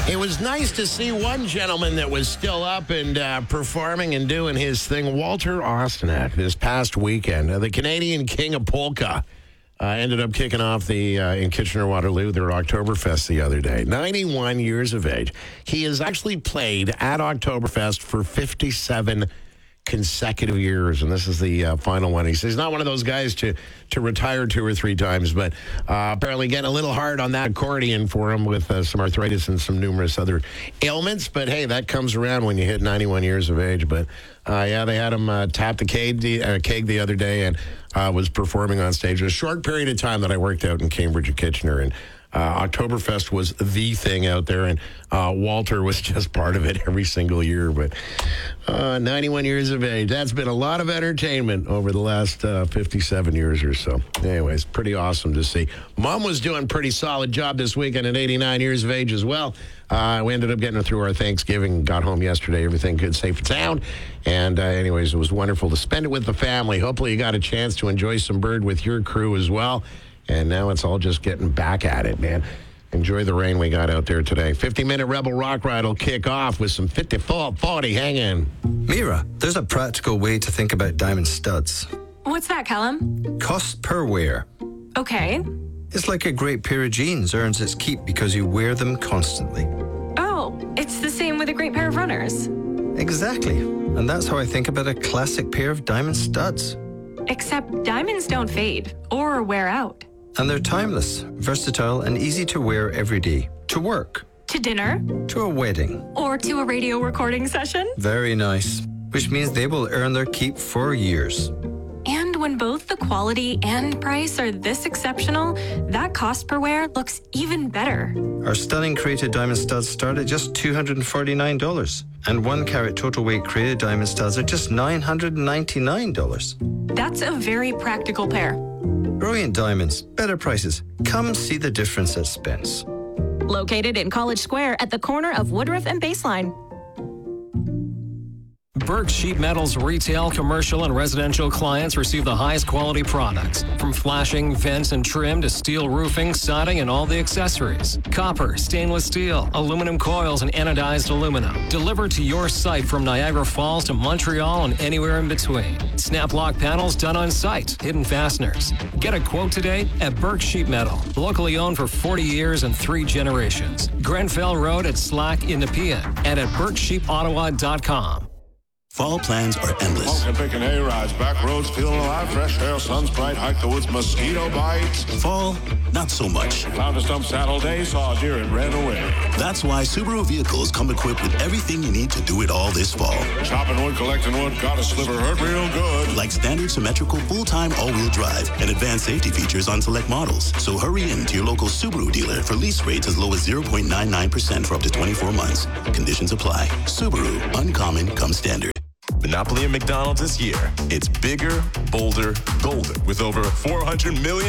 It was nice to see one gentleman that was still up and performing and doing his thing, Walter Ostanek, this past weekend. The Canadian King of Polka ended up kicking off in Kitchener-Waterloo, their Oktoberfest the other day. 91 years of age. He has actually played at Oktoberfest for 57 consecutive years, and this is the final one. He says he's not one of those guys to retire 2 or 3 times, but apparently getting a little hard on that accordion for him with some arthritis and some numerous other ailments. But hey, that comes around when you hit 91 years of age. But yeah, they had him tap the keg the other day and was performing on stage. In a short period of time that I worked out in Cambridge and Kitchener, and Oktoberfest was the thing out there, and Walter was just part of it every single year. But 91 years of age, that's been a lot of entertainment over the last 57 years or so. Anyways, pretty awesome to see. Mom was doing a pretty solid job this weekend at 89 years of age as well. We ended up getting through our Thanksgiving, got home yesterday, everything good, safe and sound. And anyways, it was wonderful to spend it with the family. Hopefully you got a chance to enjoy some bird with your crew as well. And now it's all just getting back at it, man. Enjoy the rain we got out there today. 50-minute Rebel Rock Ride will kick off with some 54-40. Hang in. Mira, there's a practical way to think about diamond studs. What's that, Callum? Cost per wear. Okay. It's like a great pair of jeans earns its keep because you wear them constantly. Oh, it's the same with a great pair of runners. Exactly. And that's how I think about a classic pair of diamond studs. Except diamonds don't fade or wear out. And they're timeless, versatile, and easy to wear every day. To work. To dinner. To a wedding. Or to a radio recording session. Very nice. Which means they will earn their keep for years. And when both the quality and price are this exceptional, that cost per wear looks even better. Our stunning created diamond studs start at just $249. And 1 carat total weight created diamond studs are just $999. That's a very practical pair. Brilliant diamonds, better prices. Come see the difference at Spence. Located in College Square at the corner of Woodruff and Baseline. Burke Sheet Metal's retail, commercial, and residential clients receive the highest quality products. From flashing, vents, and trim to steel roofing, siding, and all the accessories. Copper, stainless steel, aluminum coils, and anodized aluminum. Delivered to your site from Niagara Falls to Montreal and anywhere in between. Snap lock panels done on site. Hidden fasteners. Get a quote today at Burke Sheet Metal. Locally owned for 40 years and 3 generations. Grenfell Road at Slack in Nepean and at BurkeSheetOttawa.com. Fall plans are endless. Walking, picking hay rides, back roads, feeling alive, fresh air, sun's bright, hike the woods, mosquito bites. Fall, not so much. Found a stump saddle day, saw a deer and ran away. That's why Subaru vehicles come equipped with everything you need to do it all this fall. Chopping wood, collecting wood, got a sliver, hurt real good. Like standard symmetrical full-time all-wheel drive and advanced safety features on select models. So hurry in to your local Subaru dealer for lease rates as low as 0.99% for up to 24 months. Conditions apply. Subaru, uncommon comes standard. Monopoly at McDonald's this year. It's bigger, bolder, golden with over $400 million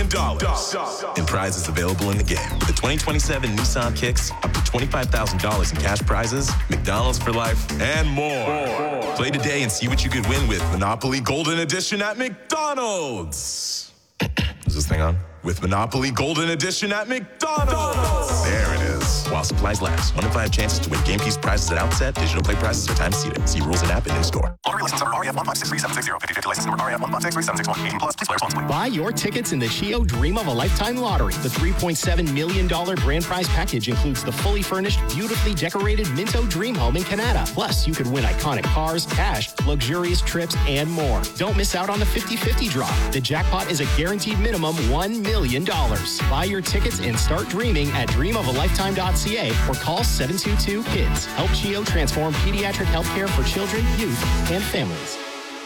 in prizes available in the game. With the 2027 Nissan Kicks, up to $25,000 in cash prizes, McDonald's for life, and more. Play today and see what you could win with Monopoly Golden Edition at McDonald's. Is this thing on? With Monopoly Golden Edition at McDonald's. There it is. While supplies last. 1 in 5 chances to win game keys prizes at outset. Digital play prizes are time seated. See rules and app and in-store. Lottery license number REF 1563760. 50/50 license number REF 1563761. 18 plus. Please play responsibly. Buy your tickets in the Chio Dream of a Lifetime Lottery. The $3.7 million grand prize package includes the fully furnished, beautifully decorated Minto Dream Home in Canada. Plus, you could win iconic cars, cash, luxurious trips, and more. Don't miss out on the 50/50 draw. The jackpot is a guaranteed minimum $1 million. Buy your tickets and start dreaming at dreamofalifetime.ca or call 722-KIDS. Help Chio transform pediatric healthcare for children, youth, and families.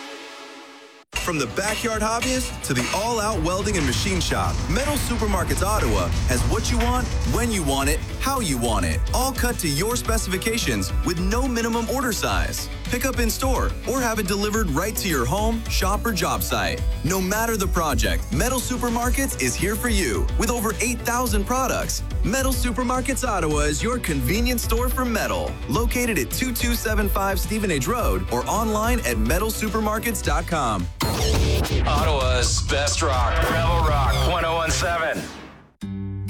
From the backyard hobbyist to the all-out welding and machine shop, Metal Supermarkets Ottawa has what you want, when you want it, how you want it, all cut to your specifications with no minimum order size. Pick up in store or have it delivered right to your home, shop, or job site. No matter the project, Metal Supermarkets is here for you with over 8,000 products. Metal Supermarkets Ottawa is your convenience store for metal, located at 2275 Stevenage Road or online at metalsupermarkets.com. Ottawa's best rock, Rebel Rock 1017.